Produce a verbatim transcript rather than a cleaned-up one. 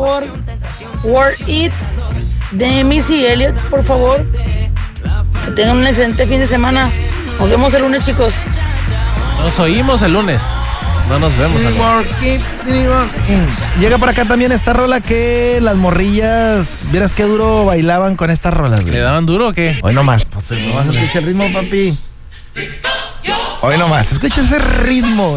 favor, Worth It de Missy Elliott, por favor. Que tengan un excelente fin de semana. Nos vemos el lunes, chicos. Nos oímos el lunes. No nos vemos. Llega por acá también esta rola que las morrillas, vieras qué duro bailaban con estas rolas, güey. ¿Le daban duro o qué? Hoy nomás, pues nomás escucha el ritmo, papi. Hoy nomás, escucha ese ritmo.